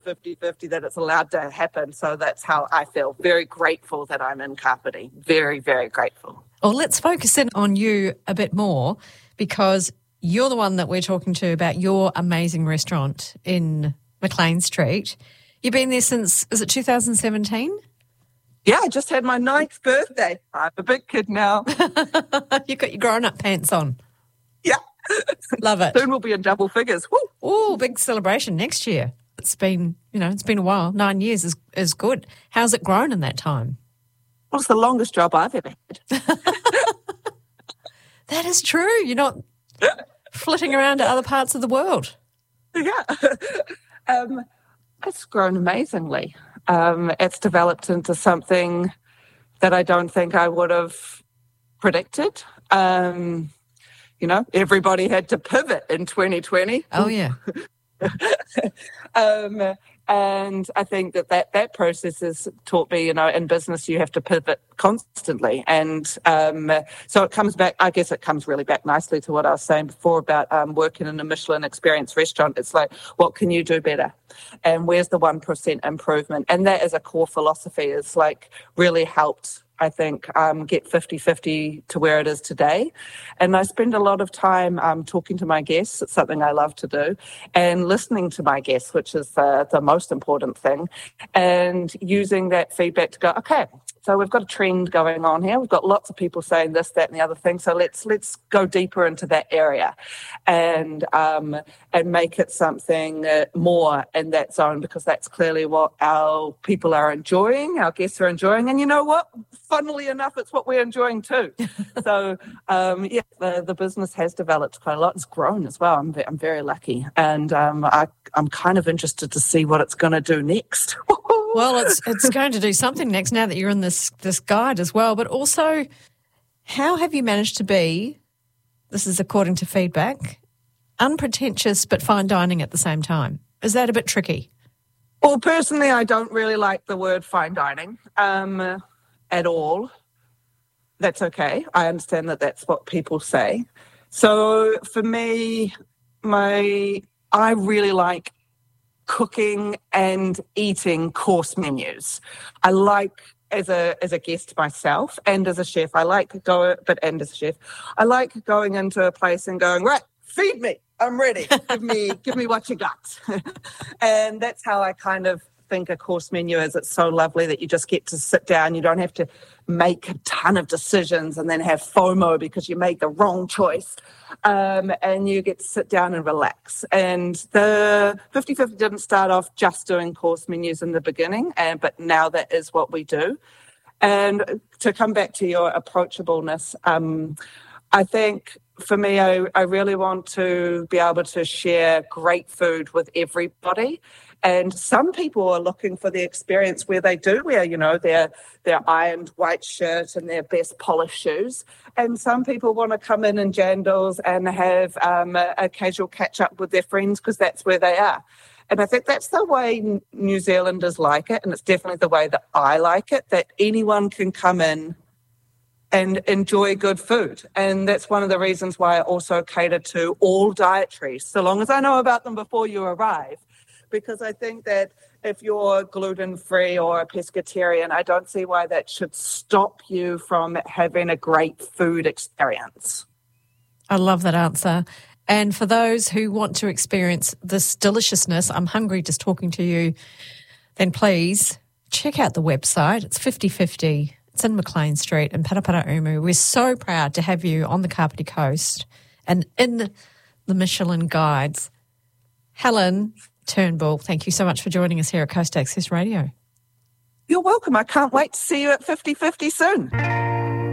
50-50 that it's allowed to happen. So that's how I feel. Very grateful that I'm in Kapiti. Very, very grateful. Well, let's focus in on you a bit more, because you're the one that we're talking to about your amazing restaurant in McLean Street. You've been there since, is it 2017? Yeah, I just had my 9th birthday. I'm a big kid now. You've got your grown-up pants on. Yeah. Love it. Soon we'll be in double figures. Oh, big celebration next year. It's been a while. 9 years is good. How's it grown in that time? Well, it's the longest job I've ever had. That is true. You're not flitting around to other parts of the world. Yeah. It's grown amazingly. It's developed into something that I don't think I would have predicted. Everybody had to pivot in 2020. Oh, yeah. And I think that process has taught me, in business you have to pivot constantly. And so it comes back, I guess it comes really back nicely to what I was saying before about working in a Michelin experience restaurant. It's like, what can you do better? And where's the 1% improvement? And that is a core philosophy. It's like really helped, I think, get 50-50 to where it is today. And I spend a lot of time talking to my guests. It's something I love to do. And listening to my guests, which is the most important thing. And using that feedback to go, okay, so we've got a trend going on here. We've got lots of people saying this, that, and the other thing. So let's go deeper into that area and make it something more in that zone, because that's clearly what our people are enjoying, our guests are enjoying. And you know what? Funnily enough, it's what we're enjoying too. So, the business has developed quite a lot. It's grown as well. I'm very lucky. And I'm kind of interested to see what it's going to do next. Well, it's going to do something next now that you're in this guide as well. But also, how have you managed to be, this is according to feedback, unpretentious but fine dining at the same time? Is that a bit tricky? Well, personally, I don't really like the word fine dining at all. That's okay. I understand that that's what people say. So for me, I really like cooking and eating course menus. I like, as a guest myself and as a chef, I like going into a place and going, right, feed me, I'm ready. Give me what you got. And that's how I kind of think a course menu is. It's so lovely that you just get to sit down. You don't have to make a ton of decisions and then have FOMO because you made the wrong choice. And you get to sit down and relax. And the 50-50 didn't start off just doing course menus in the beginning, but now that is what we do. And to come back to your approachableness, I think for me, I really want to be able to share great food with everybody. And some people are looking for the experience where they do wear, their ironed white shirt and their best polished shoes. And some people want to come in jandals and have a casual catch up with their friends because that's where they are. And I think that's the way New Zealanders like it. And it's definitely the way that I like it, that anyone can come in and enjoy good food. And that's one of the reasons why I also cater to all dietaries, so long as I know about them before you arrive. Because I think that if you're gluten-free or a pescatarian, I don't see why that should stop you from having a great food experience. I love that answer. And for those who want to experience this deliciousness, I'm hungry just talking to you, then please check out the website. It's 50-50. It's in McLean Street in Paraparaumu. We're so proud to have you on the Kapiti Coast and in the Michelin Guides. Helen Turnbull, thank you so much for joining us here at Coast Access Radio. You're welcome. I can't wait to see you at 50-50 soon.